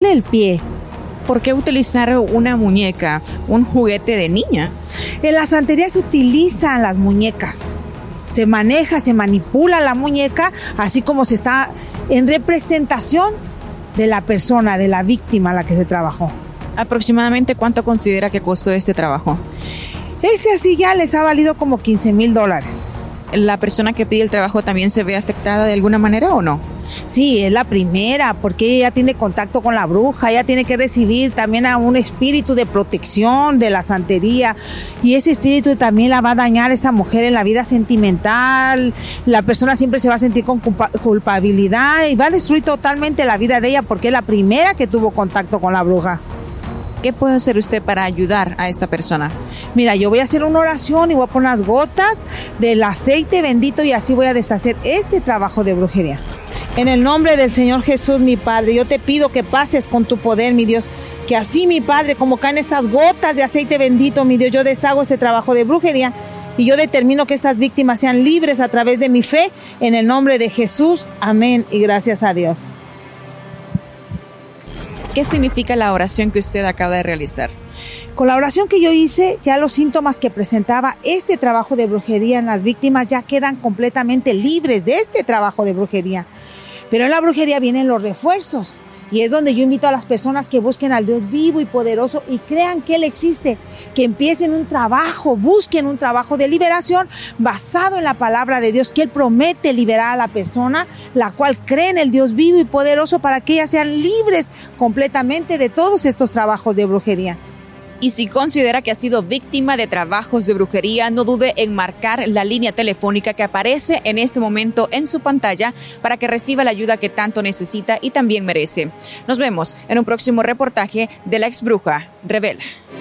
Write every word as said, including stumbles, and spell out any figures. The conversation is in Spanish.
rompe el pie. ¿Por qué utilizar una muñeca, un juguete de niña? En la santería se utilizan las muñecas. Se maneja, se manipula la muñeca, así como se está en representación de la persona, de la víctima a la que se trabajó. ¿Aproximadamente cuánto considera que costó este trabajo? Este así ya les ha valido como quince mil dólares. ¿La persona que pide el trabajo también se ve afectada de alguna manera o no? Sí, es la primera, porque ella tiene contacto con la bruja, ella tiene que recibir también a un espíritu de protección de la santería, y ese espíritu también la va a dañar a esa mujer en la vida sentimental. La persona siempre se va a sentir con culpa- culpabilidad y va a destruir totalmente la vida de ella porque es la primera que tuvo contacto con la bruja. ¿Qué puede hacer usted para ayudar a esta persona? Mira, yo voy a hacer una oración y voy a poner unas gotas del aceite bendito y así voy a deshacer este trabajo de brujería. En el nombre del Señor Jesús, mi Padre, yo te pido que pases con tu poder, mi Dios, que así, mi Padre, como caen estas gotas de aceite bendito, mi Dios, yo deshago este trabajo de brujería y yo determino que estas víctimas sean libres a través de mi fe, en el nombre de Jesús. Amén y gracias a Dios. ¿Qué significa la oración que usted acaba de realizar? Con la oración que yo hice, ya los síntomas que presentaba este trabajo de brujería en las víctimas ya quedan completamente libres de este trabajo de brujería. Pero en la brujería vienen los refuerzos. Y es donde yo invito a las personas que busquen al Dios vivo y poderoso y crean que Él existe, que empiecen un trabajo, busquen un trabajo de liberación basado en la palabra de Dios, que Él promete liberar a la persona, la cual cree en el Dios vivo y poderoso para que ellas sean libres completamente de todos estos trabajos de brujería. Y si considera que ha sido víctima de trabajos de brujería, no dude en marcar la línea telefónica que aparece en este momento en su pantalla para que reciba la ayuda que tanto necesita y también merece. Nos vemos en un próximo reportaje de La Ex Bruja Revela.